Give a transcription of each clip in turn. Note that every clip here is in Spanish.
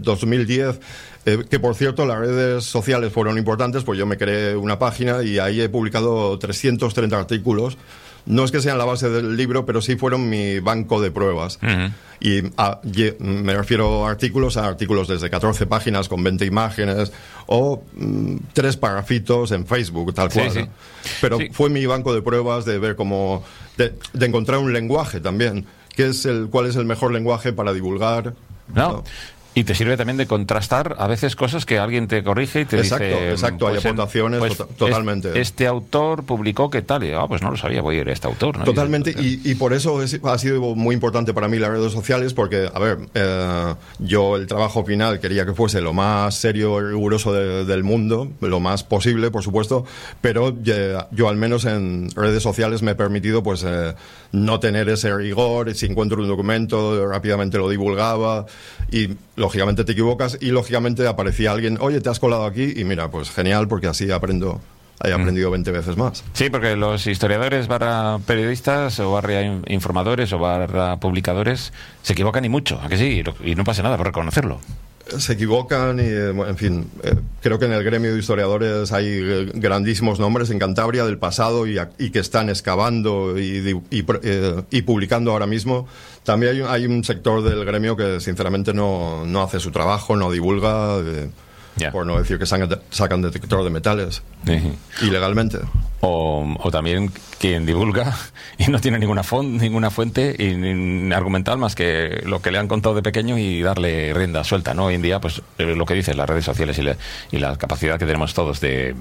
2010, que por cierto las redes sociales fueron importantes, pues yo me creé una página y ahí he publicado 330 artículos. No es que sean la base del libro, pero sí fueron mi banco de pruebas. Uh-huh. Y me refiero a artículos desde 14 páginas con 20 imágenes o 3 parrafitos en Facebook, tal cual. Sí, sí. ¿No? Pero sí. fue mi banco de pruebas de ver cómo... de encontrar un lenguaje también. ¿Cuál es el mejor lenguaje para divulgar? No. Y te sirve también de contrastar a veces cosas que alguien te corrige y te dice... Exacto, hay aportaciones totalmente. Este autor publicó que tal, y pues no lo sabía, voy a ir a este autor, ¿no? Totalmente, y por eso ha sido muy importante para mí las redes sociales, porque, a ver, yo el trabajo final quería que fuese lo más serio y riguroso del mundo, lo más posible, por supuesto, pero yo al menos en redes sociales me he permitido, pues, no tener ese rigor. Si encuentro un documento, rápidamente lo divulgaba, y lógicamente te equivocas, y lógicamente aparecía alguien, oye, te has colado aquí, y mira, pues genial, porque así he aprendido 20 veces más. Sí, porque los historiadores / periodistas o / informadores o / publicadores se equivocan y mucho, ¿a que sí? Y no pasa nada por reconocerlo. Se equivocan y, en fin, creo que en el gremio de historiadores hay grandísimos nombres en Cantabria del pasado y que están excavando y publicando ahora mismo. También hay un sector del gremio que sinceramente no hace su trabajo, no divulga, por no decir que sacan detector de metales ilegalmente. O también quien divulga y no tiene ninguna fuente y argumental más que lo que le han contado de pequeño y darle rienda suelta, ¿no? Hoy en día, pues lo que dicen las redes sociales y la capacidad que tenemos todos de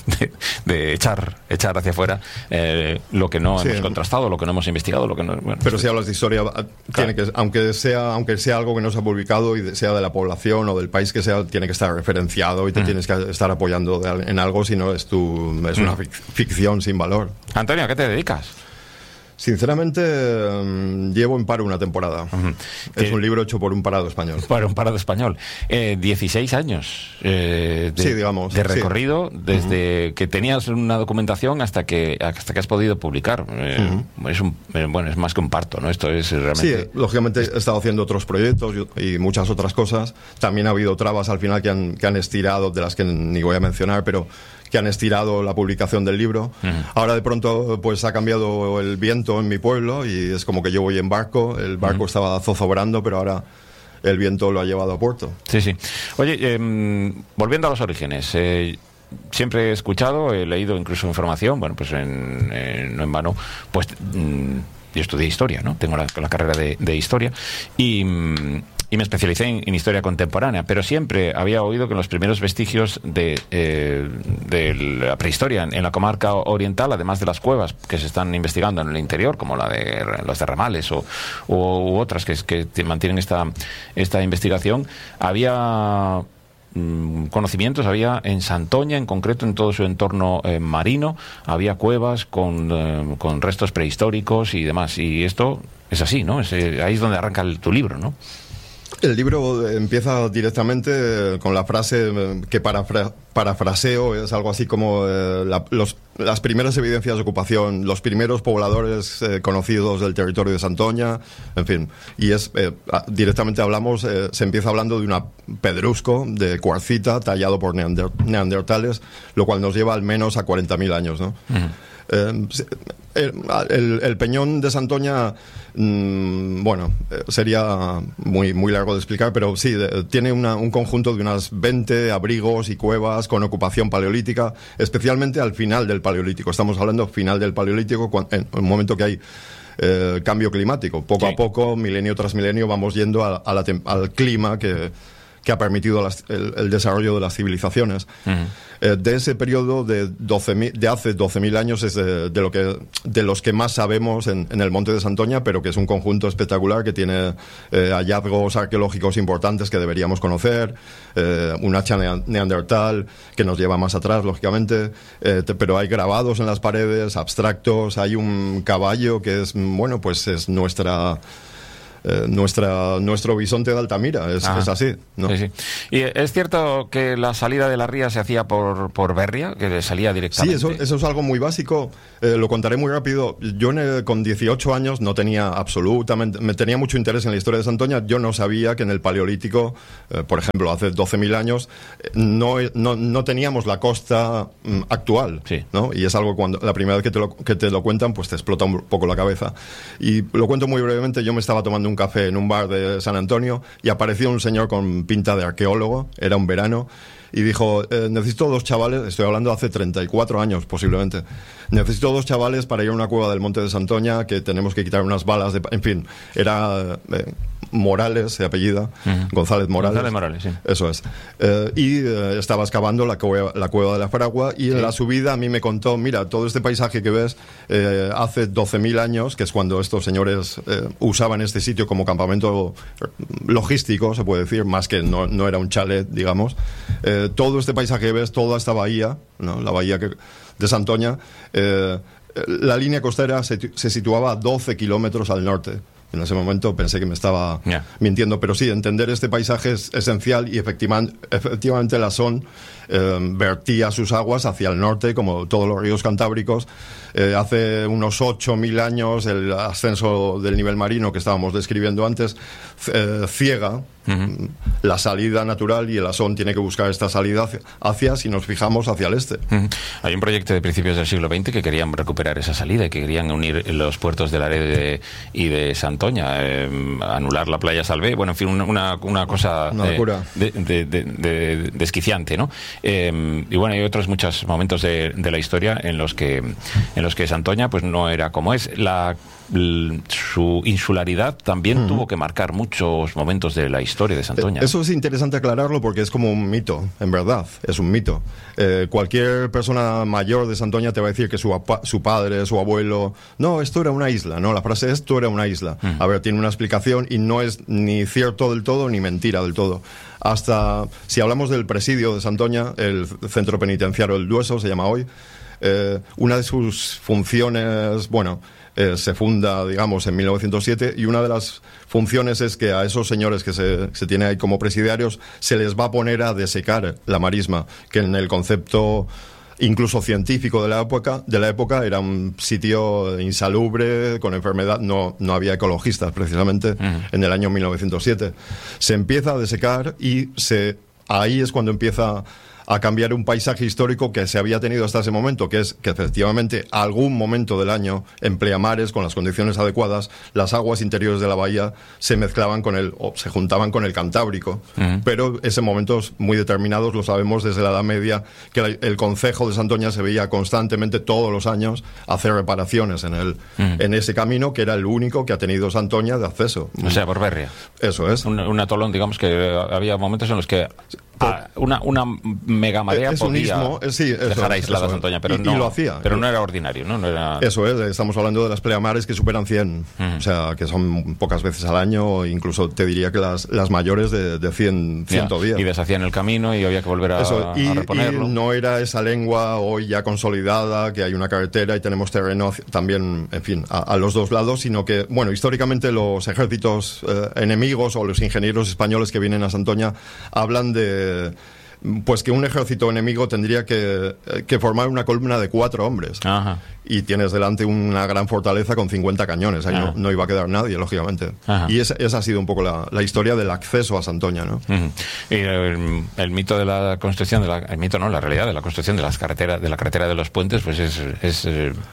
echar hacia afuera lo que no hemos contrastado, lo que no hemos investigado, lo que no... Bueno, pero si hablas de historia, tiene que, aunque sea algo que no se ha publicado y sea de la población o del país que sea, tiene que estar referenciado y te tienes que estar apoyando en algo, si no es una ficción sin valor. Antonio, ¿a qué te dedicas? Sinceramente, llevo en paro una temporada. Uh-huh. Es un libro hecho por un parado español. Por un parado español. 16 años digamos, de recorrido, desde que tenías una documentación hasta que has podido publicar. Es más que un parto, ¿no? Esto es realmente... Sí, lógicamente he estado haciendo otros proyectos y muchas otras cosas. También ha habido trabas al final que han estirado, de las que ni voy a mencionar, pero que han estirado la publicación del libro. Uh-huh. Ahora de pronto pues ha cambiado el viento en mi pueblo y es como que yo voy en barco, el barco estaba zozobrando, pero ahora el viento lo ha llevado a puerto. Sí, sí. Oye, volviendo a los orígenes, siempre he escuchado, he leído incluso información, bueno, pues no en vano, pues yo estudié historia, ¿no? Tengo la carrera de historia y me especialicé en historia contemporánea, pero siempre había oído que los primeros vestigios de la prehistoria en la comarca oriental, además de las cuevas que se están investigando en el interior, como la de los de Ramales u otras que mantienen esta investigación, había conocimientos, había en Santoña en concreto, en todo su entorno marino, había cuevas con restos prehistóricos y demás, y esto es así, ¿no? Ahí es donde arranca tu libro, ¿no? El libro empieza directamente con la frase que parafraseo, es algo así como las primeras evidencias de ocupación, los primeros pobladores conocidos del territorio de Santoña, en fin, y directamente se empieza hablando de un pedrusco de cuarcita tallado por neandertales, lo cual nos lleva al menos a 40.000 años, ¿no? Uh-huh. El Peñón de Santoña, sería muy, muy largo de explicar, pero sí, tiene un conjunto de unas 20 abrigos y cuevas con ocupación paleolítica, especialmente al final del Paleolítico. Estamos hablando final del Paleolítico, en un momento que hay cambio climático. Poco a poco, milenio tras milenio, vamos yendo al clima que ha permitido el desarrollo de las civilizaciones. Uh-huh. De ese periodo de hace 12.000 años es de los que más sabemos en el Monte de Santoña, pero que es un conjunto espectacular que tiene hallazgos arqueológicos importantes que deberíamos conocer, un hacha neandertal que nos lleva más atrás, lógicamente, pero hay grabados en las paredes, abstractos, hay un caballo que es, pues es nuestra nuestro bisonte de Altamira, es así, ¿no? Sí, sí. ¿Y es cierto que la salida de la ría se hacía por Berria, que salía directamente? Sí, eso es algo muy básico, lo contaré muy rápido. Yo con 18 años no tenía me tenía mucho interés en la historia de Santoña. Yo no sabía que en el Paleolítico, por ejemplo, hace 12.000 años, no teníamos la costa actual, sí, ¿no? Y es algo cuando la primera vez que te lo cuentan, pues te explota un poco la cabeza. Y lo cuento muy brevemente. Yo me estaba tomando un café en un bar de San Antonio y apareció un señor con pinta de arqueólogo, era un verano, y dijo, necesito 2 chavales, estoy hablando hace 34 años posiblemente, necesito 2 chavales para ir a una cueva del Monte de Santoña, que tenemos que quitar unas balas, en fin, era Morales, se apellida, González Morales. González Morales, sí. Eso es. Estaba excavando la cueva de la Fragua, y en la subida a mí me contó, mira, todo este paisaje que ves, hace 12.000 años, que es cuando estos señores usaban este sitio como campamento logístico, se puede decir, más que no era un chalet, digamos. Todo este paisaje que ves, toda esta bahía, ¿no? La bahía de Santoña, la línea costera se situaba a 12 kilómetros al norte. En ese momento pensé que me estaba mintiendo, pero sí, entender este paisaje es esencial, y efectivamente la Son vertía sus aguas hacia el norte, como todos los ríos cantábricos. Hace unos 8.000 años el ascenso del nivel marino que estábamos describiendo antes ciega la salida natural, y el Asón tiene que buscar esta salida si nos fijamos, hacia el este. Hay un proyecto de principios del siglo XX que querían recuperar esa salida y que querían unir los puertos de Laredo y de Santoña, anular la playa Salvé, bueno, en fin, una cosa desquiciante, ¿no? Y bueno, hay otros muchos momentos de la historia en los que Santoña pues no era como es. Su insularidad también tuvo que marcar muchos momentos de la historia de Santoña. Eso es interesante aclararlo, porque es como un mito, en verdad, es un mito. Cualquier persona mayor de Santoña te va a decir que su padre, su abuelo, no, esto era una isla, ¿no? La frase esto era una isla. A ver, tiene una explicación, y no es ni cierto del todo ni mentira del todo. Hasta, si hablamos del presidio de Santoña, el centro penitenciario El Dueso se llama hoy, una de sus funciones, se funda, digamos, en 1907, y una de las funciones es que a esos señores que se tiene ahí como presidiarios se les va a poner a desecar la marisma, que en el concepto incluso científico de la época era un sitio insalubre, con enfermedad, no había ecologistas precisamente en el año 1907. Se empieza a desecar, y ahí es cuando empieza a cambiar un paisaje histórico que se había tenido hasta ese momento, que es que efectivamente algún momento del año, en pleamares, con las condiciones adecuadas, las aguas interiores de la bahía se mezclaban se juntaban con el Cantábrico, pero ese momentos muy determinados, lo sabemos desde la Edad Media, que el concejo de Santoña se veía constantemente todos los años hacer reparaciones en ese camino, que era el único que ha tenido Santoña de acceso. O sea, por Berria. Eso es. Un atolón, digamos, que había momentos en los que una mega marea podía dejar aislada Santoña, pero no lo hacía. Pero no era ordinario, ¿no? Era... Eso es, estamos hablando de las pleamares que superan 100, o sea, que son pocas veces al año, o incluso te diría que las mayores de 100, 110. Y deshacían el camino y había que volver a reponerlo. Y no era esa lengua hoy ya consolidada, que hay una carretera y tenemos terreno también, en fin, a los dos lados, sino que, históricamente los ejércitos enemigos, o los ingenieros españoles que vienen a Santoña, hablan de pues que un ejército enemigo tendría que formar una columna de 4 hombres. Ajá. Y tienes delante una gran fortaleza con 50 cañones. Ahí no iba a quedar nadie, lógicamente. Ajá. Y esa ha sido un poco la historia del acceso a Santoña, ¿no? Y el mito de la construcción, la realidad de la construcción de la carretera de los puentes, pues es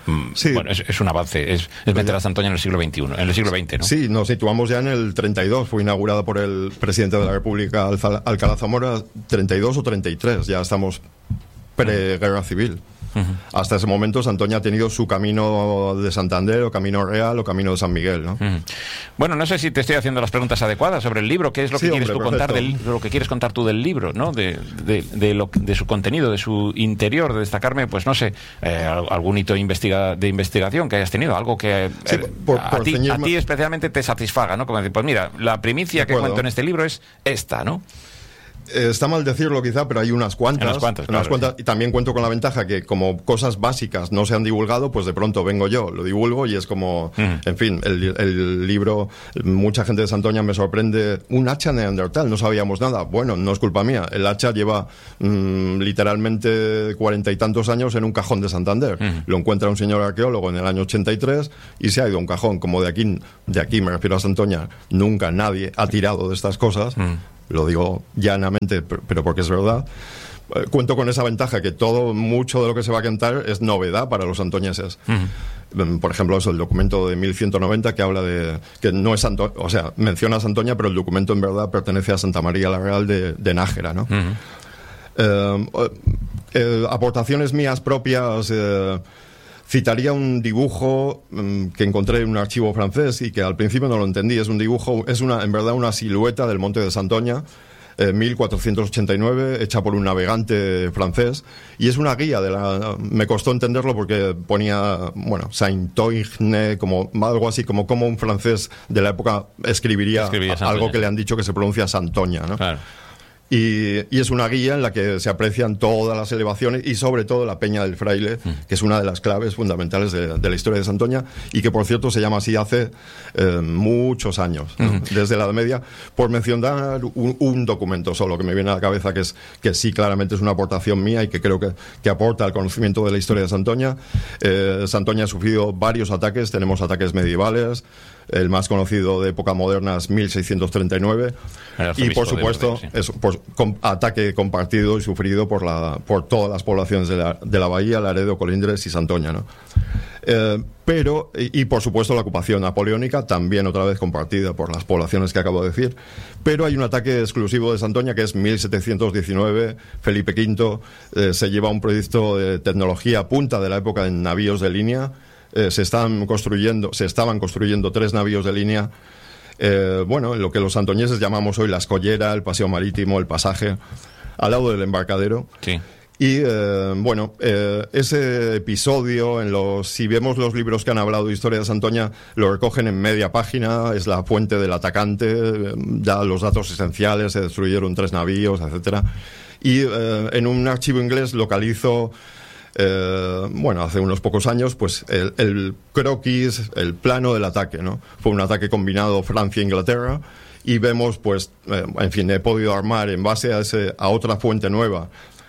un avance, es meter a Santoña en el siglo XXI, en el siglo XX, ¿no? Sí, nos situamos ya en el 32, fue inaugurada por el presidente de la República, Alcalá Zamora, 32 o 33, ya estamos pre-guerra civil. Hasta ese momento Santoña ha tenido su camino de Santander, o camino real, o camino de San Miguel, ¿no? Bueno, no sé si te estoy haciendo las preguntas adecuadas sobre el libro. ¿Qué es lo que quieres tú contar lo que quieres contar tú del libro, ¿no? De su contenido, de su interior, de destacarme, pues no sé, algún hito de investigación que hayas tenido, algo que a ti especialmente te satisfaga, ¿no? Como decir, pues mira, la primicia que cuento en este libro es esta, ¿no? Está mal decirlo quizá, pero hay unas cuantas. Claro. Y también cuento con la ventaja que como cosas básicas no se han divulgado, pues de pronto vengo yo, lo divulgo y es como, en fin, el libro, mucha gente de Santoña me sorprende, un hacha neandertal, no sabíamos nada. Bueno, no es culpa mía, el hacha lleva literalmente 40 y tantos años en un cajón de Santander. Lo encuentra un señor arqueólogo en el año 83 y se ha ido a un cajón. Como de aquí me refiero a Santoña, nunca nadie ha tirado de estas cosas. Lo digo llanamente, pero porque es verdad. Cuento con esa ventaja que mucho de lo que se va a contar es novedad para los santoñeses. Por ejemplo, el documento de 1190 que habla de que no es o sea, menciona a Santoña, pero el documento en verdad pertenece a Santa María la Real de Nájera, ¿no? Aportaciones mías propias. Citaría un dibujo que encontré en un archivo francés y que al principio no lo entendí. Es un dibujo, en verdad una silueta del monte de Santoña, 1489, hecha por un navegante francés, y es una guía me costó entenderlo porque ponía, Saint-Oigne, como algo así, como un francés de la época escribiría algo que le han dicho que se pronuncia Santoña, ¿no? Claro. Y es una guía en la que se aprecian todas las elevaciones y sobre todo la Peña del Fraile, que es una de las claves fundamentales de la historia de Santoña y que, por cierto, se llama así hace muchos años, ¿no? Desde la Edad Media, por mencionar un documento solo que me viene a la cabeza, que sí claramente es una aportación mía y que creo que aporta al conocimiento de la historia de Santoña. Santoña ha sufrido varios ataques, tenemos ataques medievales. El más conocido de época moderna es 1639 y por supuesto ataque compartido y sufrido por todas las poblaciones de la Bahía, Laredo, Colindres y Santoña, ¿no? Pero por supuesto la ocupación napoleónica también otra vez compartida por las poblaciones que acabo de decir, pero hay un ataque exclusivo de Santoña que es 1719. Felipe V se lleva un proyecto de tecnología punta de la época en navíos de línea. Se estaban construyendo 3 navíos de línea, lo que los santoñeses llamamos hoy la escollera, el paseo marítimo, el pasaje, al lado del embarcadero. Sí. Y ese episodio, si vemos los libros que han hablado de historia de Santoña, lo recogen en media página, es la fuente del atacante, da los datos esenciales, se destruyeron 3 navíos, etcétera. Y en un archivo inglés localizo hace unos pocos años, pues el croquis, el plano del ataque, ¿no? Fue un ataque combinado Francia-Inglaterra y vemos, pues, he podido armar en base a otra fuente nueva.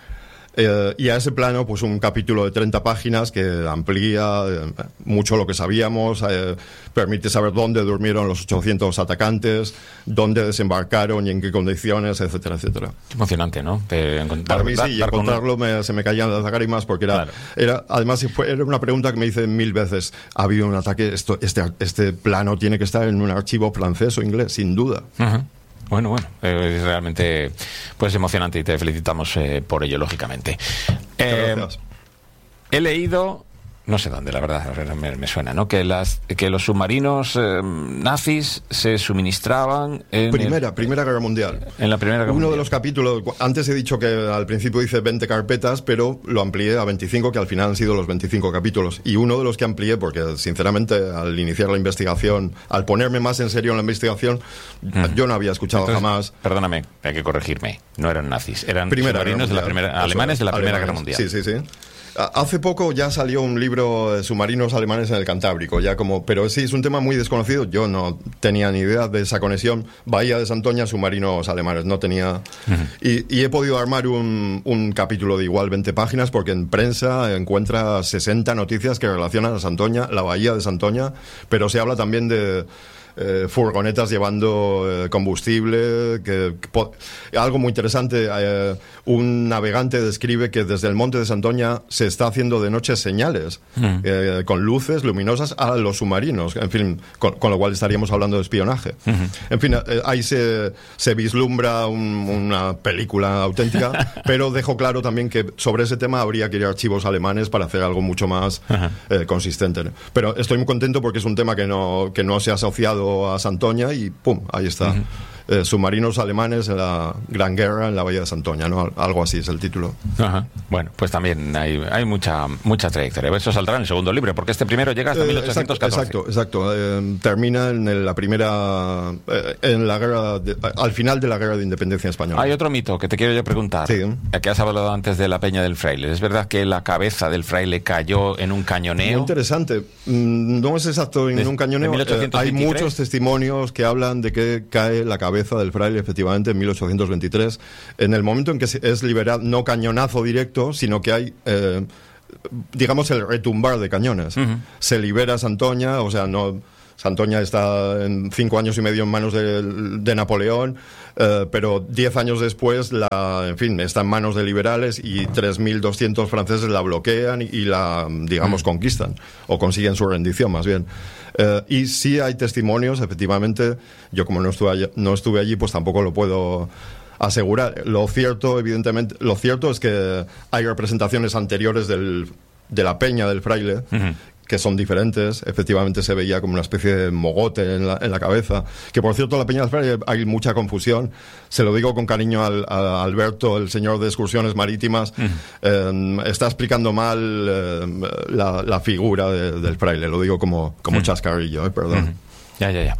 Y a ese plano, pues un capítulo de 30 páginas que amplía mucho lo que sabíamos, permite saber dónde durmieron los 800 atacantes, dónde desembarcaron y en qué condiciones, etcétera, etcétera. Qué emocionante, ¿no? Para mí sí, y encontrarlo se me caían las lágrimas porque además era una pregunta que me hice 1000 veces. ¿Ha habido un ataque? Este plano tiene que estar en un archivo francés o inglés, sin duda. Uh-huh. Bueno, es realmente pues emocionante y te felicitamos por ello, lógicamente. Gracias. He leído, no sé dónde, la verdad, me suena, ¿no? Que los submarinos nazis se suministraban en Primera Guerra Mundial. En la Primera Guerra Mundial. Uno de los capítulos, antes he dicho que al principio hice 20 carpetas, pero lo amplié a 25, que al final han sido los 25 capítulos. Y uno de los que amplié, porque sinceramente al iniciar la investigación, al ponerme más en serio en la investigación, yo no había escuchado jamás. Perdóname, hay que corregirme. No eran nazis, eran submarinos alemanes de la Primera Guerra Mundial. Sí. Hace poco ya salió un libro de submarinos alemanes en el Cantábrico, pero sí, es un tema muy desconocido. Yo no tenía ni idea de esa conexión. Bahía de Santoña, submarinos alemanes, no tenía. Y he podido armar un capítulo de igual 20 páginas porque en prensa encuentra 60 noticias que relacionan a Santoña, la Bahía de Santoña, pero se habla también de furgonetas llevando combustible, algo muy interesante. Un navegante describe que desde el monte de Santoña se está haciendo de noche señales con luces luminosas a los submarinos, en fin, con lo cual estaríamos hablando de espionaje. En fin, ahí se vislumbra una película auténtica, pero dejo claro también que sobre ese tema habría que ir a archivos alemanes para hacer algo mucho más consistente, ¿no? Pero estoy muy contento porque es un tema que no se ha asociado a Santoña y ¡pum! Ahí está. submarinos alemanes en la Gran Guerra en la Bahía de Santoña, ¿no? Algo así es el título. Ajá. Bueno, pues también hay mucha trayectoria. Eso saldrá en el segundo libro, porque este primero llega hasta 1814. Exacto. Termina en la primera, en la guerra, al final de la Guerra de Independencia Española. Hay otro mito que te quiero yo preguntar. Sí. Que has hablado antes de la Peña del Fraile. ¿Es verdad que la cabeza del fraile cayó en un cañoneo? Muy interesante. No es exacto en un cañoneo. 1823. Hay muchos testimonios que hablan de que cae la cabeza del fraile efectivamente en 1823, en el momento en que es liberado, no cañonazo directo, sino que hay, digamos, el retumbar de cañones. Uh-huh. Se libera Santoña, o sea, no... Santoña está en 5 años y medio en manos de Napoleón, pero 10 años después, en fin, está en manos de liberales y 3.200 franceses la bloquean y la, digamos, conquistan, o consiguen su rendición, más bien. Y sí hay testimonios, efectivamente. Yo, como no estuve allí, pues tampoco lo puedo asegurar. Lo cierto es que hay representaciones anteriores de la Peña del Fraile, uh-huh, que son diferentes. Efectivamente se veía como una especie de mogote en la cabeza, que por cierto la Peña del Fraile hay mucha confusión, se lo digo con cariño a Alberto, el señor de excursiones marítimas. Uh-huh. Está explicando mal la figura del fraile, lo digo como uh-huh, chascarrillo, perdón. Uh-huh. Ya.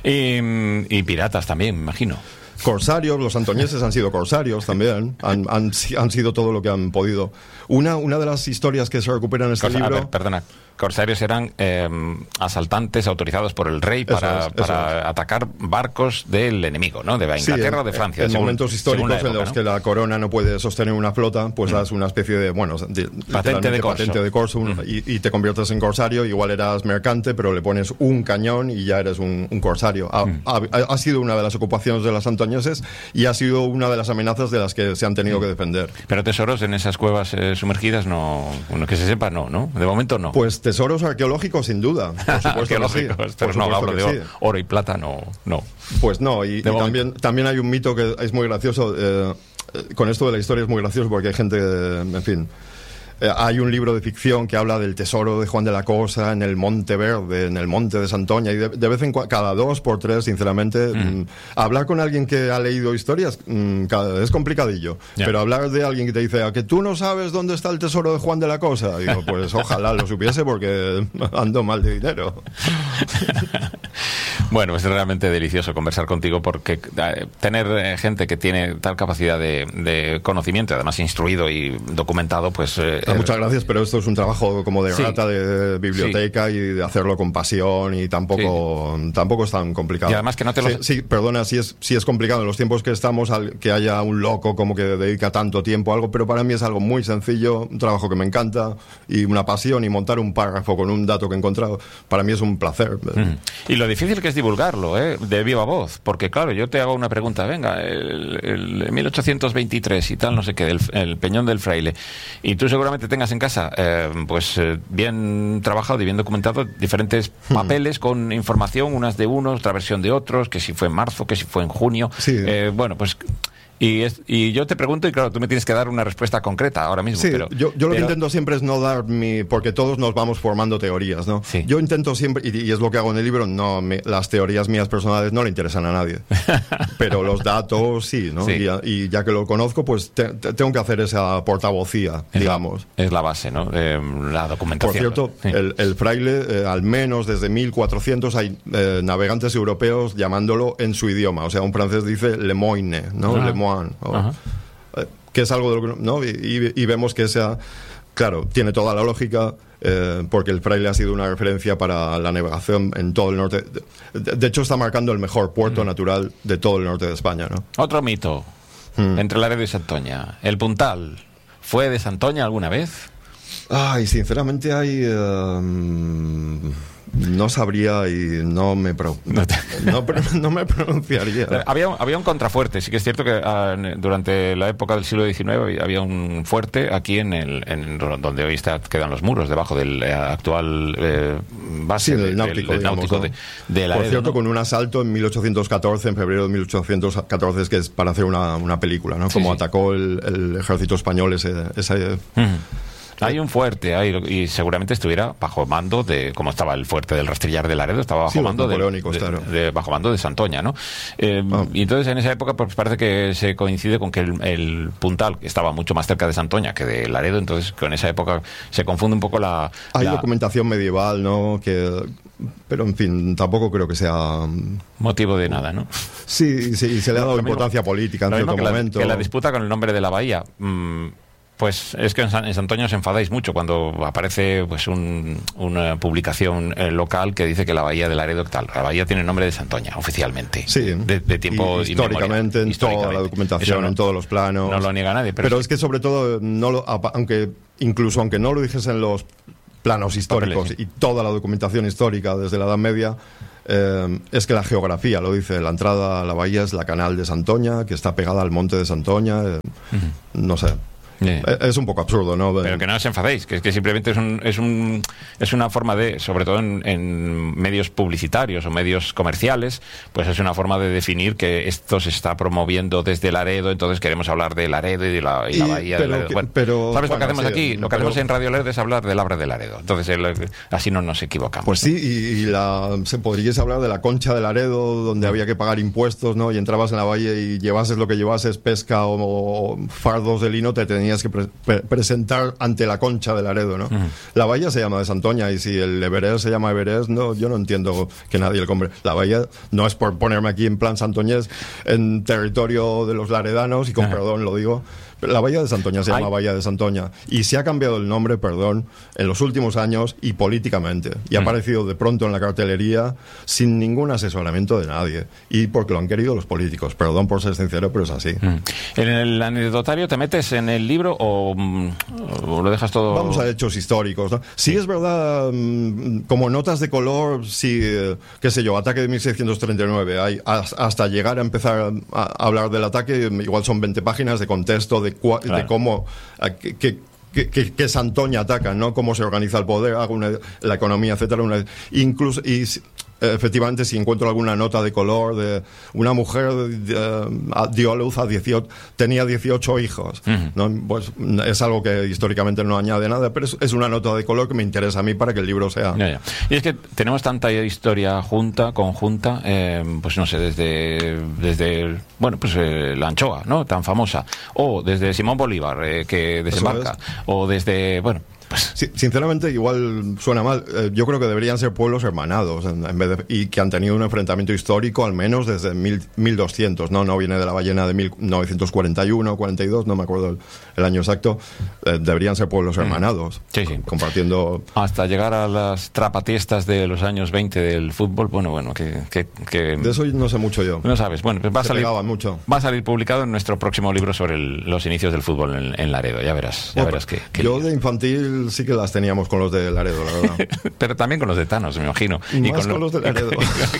Y piratas también, me imagino. Corsarios, los santoñeses han sido corsarios también, han sido todo lo que han podido. Una de las historias que se recupera en este libro... A ver, perdona. Corsarios eran asaltantes autorizados por el rey para atacar barcos del enemigo, ¿no? De Inglaterra o de Francia. En momentos históricos en los que la corona no puede sostener una flota, pues das una especie de, patente de corso, y te conviertes en corsario. Igual eras mercante, pero le pones un cañón y ya eres un corsario. Ha sido una de las ocupaciones de los santoñeses y ha sido una de las amenazas de las que se han tenido que defender. Pero tesoros en esas cuevas sumergidas no, que se sepa, no. De momento no. Pues tesoros arqueológicos, sin duda. Por supuesto arqueológicos, pero no hablo de oro y plata, no. Pues no, y también hay un mito que es muy gracioso. Con esto de la historia es muy gracioso porque hay gente, en fin... hay un libro de ficción que habla del tesoro de Juan de la Cosa en el Monte Verde, en el monte de Santoña, y de vez en cuando, cada 2 por 3, sinceramente, hablar con alguien que ha leído historias es complicadillo. Yeah. Pero hablar de alguien que te dice, ¿a que tú no sabes dónde está el tesoro de Juan de la Cosa? Digo, pues ojalá lo supiese porque ando mal de dinero. Bueno, es realmente delicioso conversar contigo porque tener gente que tiene tal capacidad de conocimiento, además instruido y documentado, pues... muchas gracias, pero esto es un trabajo como de rata de biblioteca, y de hacerlo con pasión, y tampoco es tan complicado. Y además que no te lo... Sí, perdona, sí es complicado en los tiempos que estamos que haya un loco como que dedica tanto tiempo a algo, pero para mí es algo muy sencillo, un trabajo que me encanta y una pasión, y montar un párrafo con un dato que he encontrado, para mí es un placer. Y lo difícil que es divulgarlo, de viva voz, porque claro, yo te hago una pregunta, venga, el 1823 y tal, no sé qué, el Peñón del Fraile, y tú seguramente tengas en casa bien trabajado y bien documentado diferentes papeles con información, unas de unos, otra versión de otros, que si fue en marzo, que si fue en junio. Sí. Y yo te pregunto, y claro, tú me tienes que dar una respuesta concreta ahora mismo. Sí, pero yo lo que intento siempre es no dar porque todos nos vamos formando teorías, ¿no? Sí. Yo intento siempre, y es lo que hago en el libro, las teorías mías personales no le interesan a nadie. Pero los datos sí, ¿no? Sí. Y ya que lo conozco, pues tengo que hacer esa portavocía, digamos. Es la base, ¿no? La documentación. Por cierto, sí. el fraile, al menos desde 1400 hay navegantes europeos llamándolo en su idioma. O sea, un francés dice Le Moine, ¿no? Le Moine. Que es algo de lo que, ¿no? Y vemos que claro, tiene toda la lógica, porque el fraile ha sido una referencia para la navegación en todo el norte. De hecho, está marcando el mejor puerto natural de todo el norte de España, ¿no? Otro mito entre Laredo y Santoña. ¿El Puntal fue de Santoña alguna vez? Ay, sinceramente no sabría y no me pronunciaría. Había un contrafuerte. Sí que es cierto que durante la época del siglo XIX había un fuerte aquí en donde hoy quedan los muros, debajo del actual base del náutico, del náutico de Laredo. Por cierto, ¿no? con un asalto en 1814, en febrero de 1814, que es para hacer una película, ¿no? Como atacó el ejército español Hay un fuerte, y seguramente estuviera bajo mando de, como estaba el fuerte del Rastrillar de Laredo, estaba bajo mando bajo mando de Santoña, ¿no? Y entonces en esa época pues parece que se coincide con que el Puntal estaba mucho más cerca de Santoña que de Laredo, entonces con esa época se confunde un poco Hay documentación medieval, ¿no? Pero en fin, tampoco creo que sea motivo de nada, ¿no? Sí, se le ha dado importancia política en cierto momento. Que la disputa con el nombre de la bahía, pues es que en Santoña os enfadáis mucho cuando aparece pues una publicación local que dice que la bahía de Laredo tal. La bahía tiene nombre de Santoña, oficialmente. Sí, de tiempo históricamente, en toda la documentación, en todos los planos. No lo niega nadie. Pero es que sobre todo, aunque no lo dijesen en los planos históricos y toda la documentación histórica desde la Edad Media, es que la geografía lo dice. La entrada a la bahía es la Canal de Santoña, que está pegada al monte de Santoña. No sé. Es un poco absurdo, ¿no? Pero que no os enfadéis, que es que simplemente es una forma de, sobre todo en medios publicitarios o medios comerciales, pues es una forma de definir que esto se está promoviendo desde Laredo, entonces queremos hablar de Laredo y de la bahía de Laredo. ¿Sabes lo que hacemos aquí? Lo que hacemos en Radio Laredo es hablar del Abra de Laredo. Entonces así no nos equivocamos. Pues sí, se podríais hablar de la Concha de Laredo, donde había que pagar impuestos, ¿no? Y entrabas en la bahía y llevases lo que llevases, pesca o fardos de lino, te tenías que presentar ante la Concha de Laredo, ¿no? La bahía se llama de Santoña, y si el Everest se llama Everest, no, yo no entiendo que nadie le compre. La bahía, no es por ponerme aquí en plan santoñés, en territorio de los laredanos, y con perdón lo digo, la bahía de Santoña se llama Bahía de Santoña, y se ha cambiado el nombre, en los últimos años y políticamente, y ha aparecido de pronto en la cartelería sin ningún asesoramiento de nadie, y porque lo han querido los políticos. Perdón por ser sincero, pero es así. ¿En el anecdotario te metes en el libro o lo dejas todo? Vamos a hechos históricos, ¿no? Sí, es verdad, como notas de color, sí, qué sé yo, ataque de 1639, hasta llegar a empezar a hablar del ataque, igual son 20 páginas de contexto, de cómo que Santoña ataca, ¿no? Cómo se organiza el poder, la economía, etcétera. Incluso, efectivamente, si encuentro alguna nota de color de una mujer dio a luz tenía 18 hijos, ¿no? Pues es algo que históricamente no añade nada, pero es una nota de color que me interesa a mí para que el libro sea. Y es que tenemos tanta historia conjunta, pues no sé, desde la anchoa, ¿no? Tan famosa, o desde Simón Bolívar, que desembarca, o desde, bueno, pues sinceramente, igual suena mal. Yo creo que deberían ser pueblos hermanados y que han tenido un enfrentamiento histórico al menos desde 1200. No viene de la ballena de 1941 o 42, no me acuerdo el año exacto. Deberían ser pueblos hermanados, compartiendo. Hasta llegar a las trapatiestas de los años 20 del fútbol. Bueno, que de eso no sé mucho yo. No sabes. Bueno, pues va a salir publicado en nuestro próximo libro sobre los inicios del fútbol en Laredo. Ya verás que yo de infantil sí que las teníamos con los de Laredo, la verdad. Pero también con los de Thanos, me imagino. Y con los de Laredo.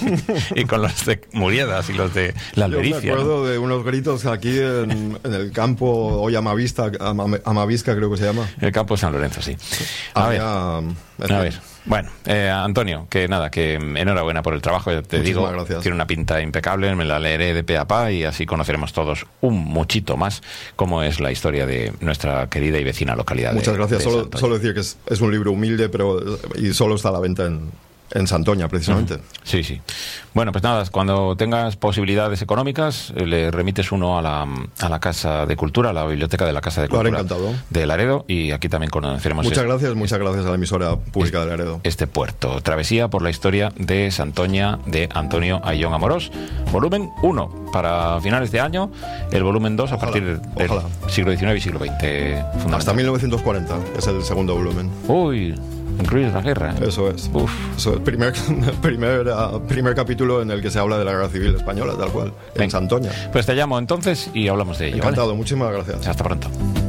Y con los de Muriedas y los de la Albericia. Yo me acuerdo de unos gritos aquí en el campo, hoy Amavisca creo que se llama. El campo de San Lorenzo, sí. A ver. Bueno, Antonio, que enhorabuena por el trabajo, ya te digo, gracias. Tiene una pinta impecable, me la leeré de pe a pa y así conoceremos todos un muchito más cómo es la historia de nuestra querida y vecina localidad. Muchas gracias, solo decir que es un libro humilde, y solo está a la venta en Santoña, precisamente. Sí. Bueno, pues nada, cuando tengas posibilidades económicas, le remites uno a la Casa de Cultura, a la Biblioteca de la Casa de Cultura de Laredo, y aquí también conoceremos. Muchas gracias a la emisora pública de Laredo. Este puerto. Travesía por la historia de Santoña, de Antonio Ayllón Amorós. Volumen 1 para finales de año, el volumen 2 a partir del siglo XIX y siglo XX. Hasta 1940 es el segundo volumen. Uy, incluye la guerra. Eso es. Eso es. Primer capítulo en el que se habla de la Guerra Civil Española, tal cual, en Santoña. Pues te llamo entonces y hablamos de ello. Encantado, ¿vale? Muchísimas gracias. Hasta pronto.